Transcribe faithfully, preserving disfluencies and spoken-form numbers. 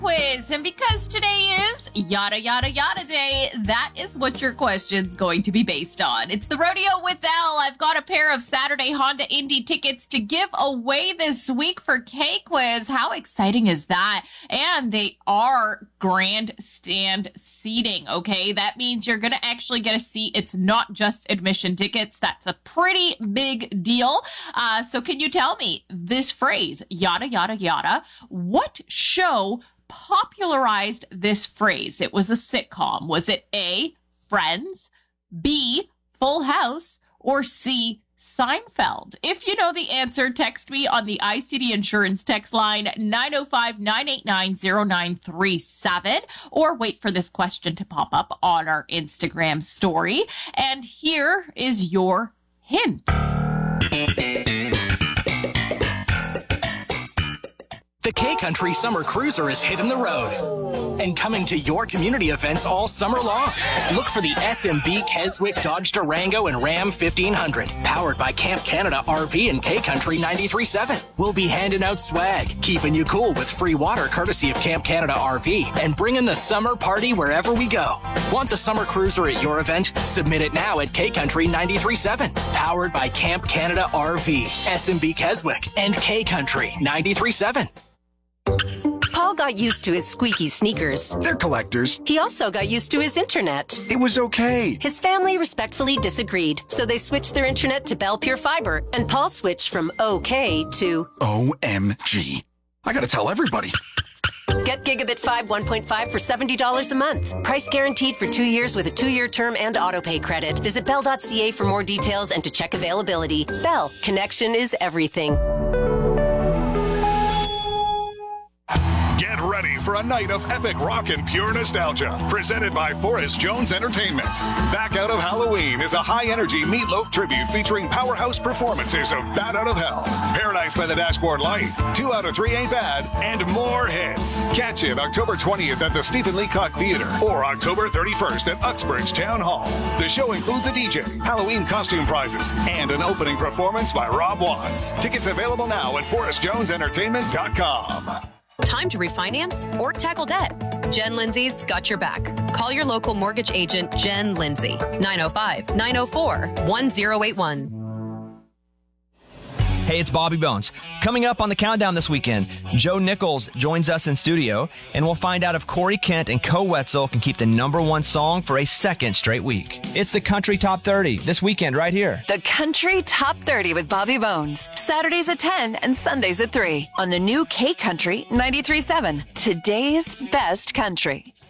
Quiz. And because today is yada yada yada day, that is what your question's going to be based on. It's the Rodeo with L. I've got a pair of Saturday Honda Indy tickets to give away this week for K-Quiz. How exciting is that? And they are grandstand seating, okay? That means you're going to actually get a seat. It's not just admission tickets. That's a pretty big deal. Uh, so can you tell me this phrase, yada yada yada, what show popularized this phrase? It was a sitcom. Was it A, Friends, B, Full House, or C, Seinfeld? If you know the answer, text me on the I C D Insurance text line nine oh five, nine eight nine, oh nine three seven, or wait for this question to pop up on our Instagram story. And here is your hint. The K-Country Summer Cruiser is hitting the road and coming to your community events all summer long. Look for the S M B Keswick Dodge Durango and Ram fifteen hundred, powered by Camp Canada R V and K-Country ninety-three point seven. We'll be handing out swag, keeping you cool with free water courtesy of Camp Canada R V, and bringing the summer party wherever we go. Want the Summer Cruiser at your event? Submit it now at K-Country ninety-three point seven, powered by Camp Canada R V, S M B Keswick, and K-Country ninety-three point seven. Paul got used to his squeaky sneakers. They're collectors. He also got used to his internet. It was okay. His family respectfully disagreed, so they switched their internet to Bell Pure Fiber, and Paul switched from okay to O M G. I gotta tell everybody. Get Gigabit five one point five for seventy dollars a month. Price guaranteed for two years with a two-year term and autopay credit. Visit bell dot c a for more details and to check availability. Bell, connection is everything. Get ready for a night of epic rock and pure nostalgia, presented by Forrest Jones Entertainment. Back Out of Halloween is a high-energy Meatloaf tribute featuring powerhouse performances of Bat Out of Hell, Paradise by the Dashboard Light, Two Out of Three Ain't Bad, and more hits. Catch it October twentieth at the Stephen Leacock Theater or October thirty-first at Uxbridge Town Hall. The show includes a D J, Halloween costume prizes, and an opening performance by Rob Watts. Tickets available now at forrest jones entertainment dot com. Time to refinance or tackle debt? Jen Lindsay's got your back. Call your local mortgage agent, Jen Lindsay, nine oh five, nine oh four, one oh eight one. Hey, it's Bobby Bones. Coming up on the countdown this weekend, Joe Nichols joins us in studio, and we'll find out if Corey Kent and Co Wetzel can keep the number one song for a second straight week. It's the Country Top thirty this weekend right here. The Country Top thirty with Bobby Bones. Saturdays at ten and Sundays at three on the new K-Country ninety-three point seven. Today's best country.